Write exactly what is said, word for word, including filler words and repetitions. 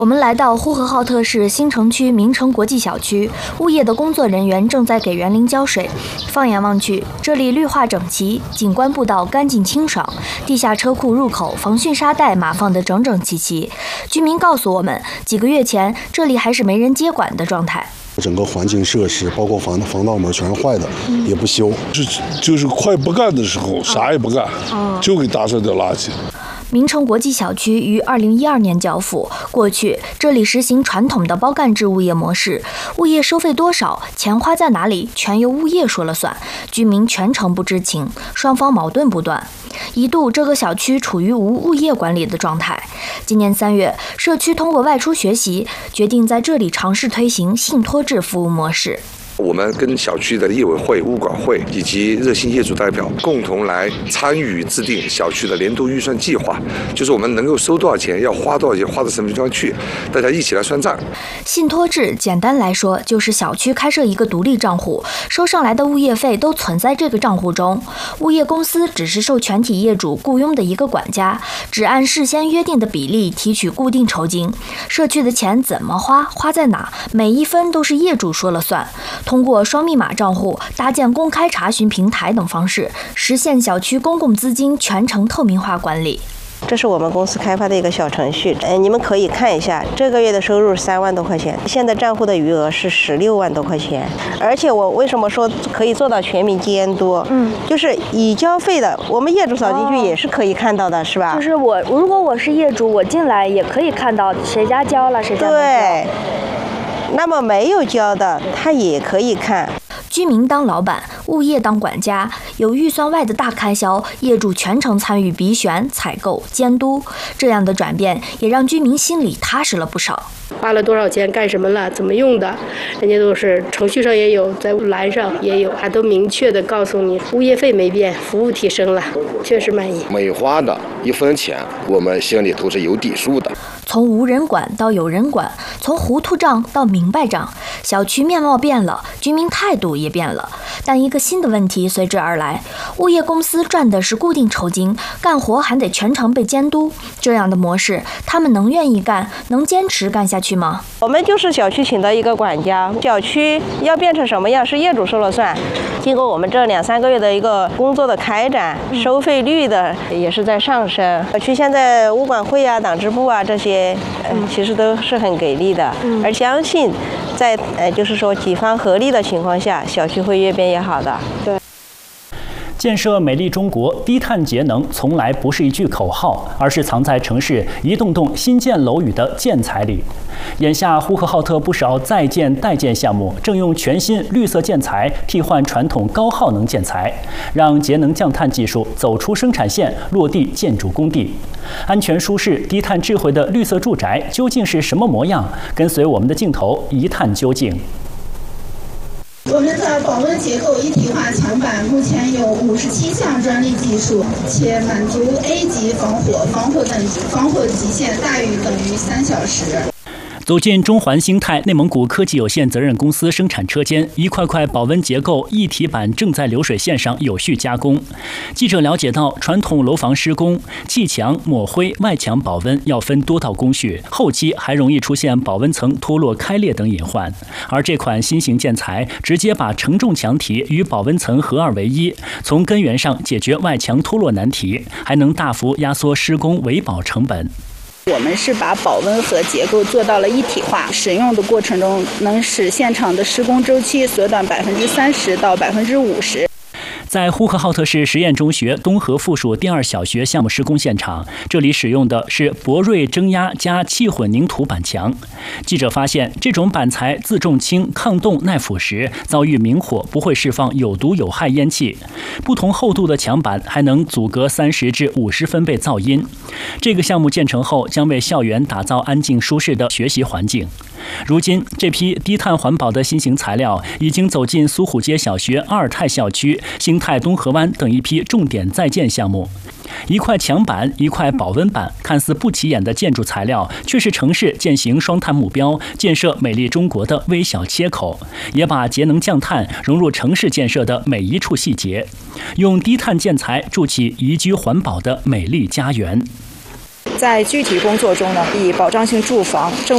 我们来到呼和浩特市新城区明城国际小区，物业的工作人员正在给园林浇水。放眼望去，这里绿化整齐，景观步道干净清爽，地下车库入口防汛沙袋码放得整整齐齐。居民告诉我们，几个月前这里还是没人接管的状态。 整个环境设施，包括防防盗门全是坏的，嗯、也不修， 是就是快不干的时候，啥也不干，哦、就给搭上点垃圾。 明城国际小区于二零一二年交付，过去这里实行传统的包干制物业模式，物业收费多少，钱花在哪里，全由物业说了算，居民全程不知情，双方矛盾不断。一度这个小区处于无物业管理的状态。今年三月，社区通过外出学习，决定在这里尝试推行信托制服务模式。 我们跟小区的业委会、物管会以及热心业主代表共同来参与制定小区的年度预算计划，就是我们能够收多少钱，要花多少钱，花到什么地方去，大家一起来算账。 信托制简单来说，就是小区开设一个独立账户，收上来的物业费都存在这个账户中，物业公司只是受全体业主雇佣的一个管家，只按事先约定的比例提取固定酬金。社区的钱怎么花，花在哪，每一分都是业主说了算。通过双密码账户、搭建公开查询平台等方式，实现小区公共资金全程透明化管理。 这是我们公司开发的一个小程序，呃，你们可以看一下，这个月的收入是三万多块钱，现在账户的余额是十六万多块钱。而且我为什么说可以做到全民监督？嗯，就是已交费的，我们业主扫进去也是可以看到的，哦、是吧？ 就是我，如果我是业主，我进来也可以看到谁家交了，谁家没交。 对。那么没有交的，他也可以看。 居民当老板，物业当管家，有预算外的大开销，业主全程参与比选、采购、监督。这样的转变也让居民心里踏实了不少。 花了多少钱，干什么了，怎么用的，人家都是程序上也有，在栏上也有，还都明确的告诉你，物业费没变，服务提升了，确实满意。 每花的一分钱，我们心里头是有底数的。 从无人管到有人管，从糊涂账到明白账，小区面貌变了，居民态度也变了。但一个新的问题随之而来，物业公司赚的是固定酬金，干活还得全程被监督。这样的模式，他们能愿意干，能坚持干下去吗？ 我们就是小区请到一个管家，小区要变成什么样是业主说了算。经过我们这两三个月的一个工作的开展，收费率的也是在上升。小区现在物管会啊、党支部啊这些，呃，其实都是很给力的，而相信在呃就是说几方合力的情况下，小区会越变越好的。对。 建设美丽中国，低碳节能从来不是一句口号，而是藏在城市一栋栋新建楼宇的建材里。眼下，呼和浩特不少在建待建项目正用全新绿色建材替换传统高耗能建材，让节能降碳技术走出生产线，落地建筑工地。安全舒适、低碳智慧的绿色住宅究竟是什么模样？跟随我们的镜头一探究竟。 我们的保温结构一体化墙板目前有五十七项专利技术，且满足 A 级防火、防火等级、防火极限大于等于三小时。 走进中环兴泰内蒙古科技有限责任公司生产车间，一块块保温结构一体板正在流水线上有序加工。记者了解到，传统楼房施工，砌墙、抹灰、外墙保温要分多道工序，后期还容易出现保温层脱落、开裂等隐患。而这款新型建材直接把承重墙体与保温层合二为一，从根源上解决外墙脱落难题，还能大幅压缩施工维保成本。 我们是把保温和结构做到了一体化，使用的过程中能使现场的施工周期缩短百分之三十到百分之五十。 在呼和浩特市实验中学东河附属第二小学项目施工现场，这里使用的是博瑞蒸压加气混凝土板墙。记者发现，这种板材自重轻、抗冻耐腐蚀，遭遇明火不会释放有毒有害烟气。不同厚度的墙板还能阻隔三十至五十分贝噪音。这个项目建成后，将为校园打造安静舒适的学习环境。如今，这批低碳环保的新型材料已经走进苏虎街小学阿尔泰校区、兴泰东河湾等一批重点在建项目。一块墙板，一块保温板，看似不起眼的建筑材料，却是城市践行双碳目标、建设美丽中国的微小切口，也把节能降碳融入城市建设的每一处细节，用低碳建材筑起宜居环保的美丽家园。 在具体工作中呢，以保障性住房、政